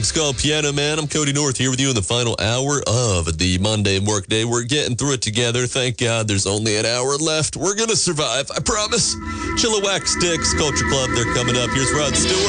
It's called Piano Man. I'm Cody North here with you in the final hour of the Monday workday. We're getting through it together. Thank God there's only an hour left. We're going to survive, I promise. Chilliwack Sticks Culture Club, they're coming up. Here's Rod Stewart.